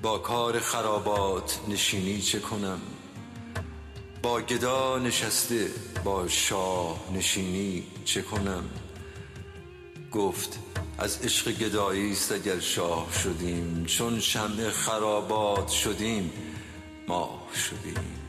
با کار خرابات نشینی چه کنم؟ با گدا نشسته با شاه نشینی چه کنم؟ گفت از عشق گدایی است اگر شاه شدیم، چون شمع خرابات شدیم ماه شدیم.